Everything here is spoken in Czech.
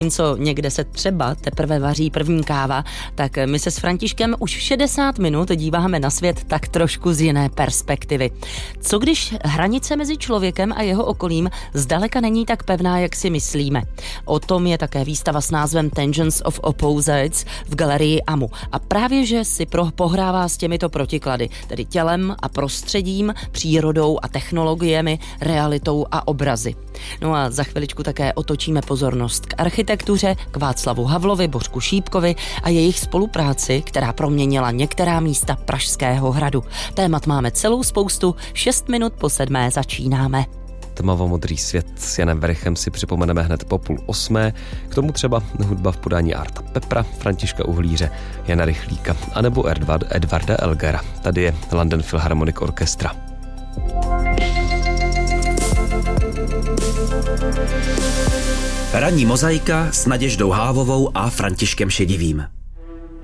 Co někde se třeba teprve vaří první káva, tak my se s Františkem už 60 minut díváme na svět tak trošku z jiné perspektivy. Co když hranice mezi člověkem a jeho okolím zdaleka není tak pevná, jak si myslíme? O tom je také výstava s názvem Tensions of Opposites v galerii AMU. A právě, že si pohrává s těmito protiklady, tedy tělem a prostředím, přírodou a technologiemi, realitou a obrazy. No a za chviličku také otočíme pozornost k architektuře, k Václavu Havlovi, Bořku Šípkovi a jejich spolupráci, která proměnila některá místa Pražského hradu. Témat máme celou spoustu, 6 minut po 7 začínáme. Tmavomodrý svět s Janem Verichem si připomeneme hned po 7:30. K tomu třeba hudba v podání Arta Pepra, Františka Uhlíře, Jana Rychlíka anebo Edvarda Elgera. Tady je London Philharmonic Orchestra. Ranní mozaika s Naděždou Hávovou a Františkem Šedivým.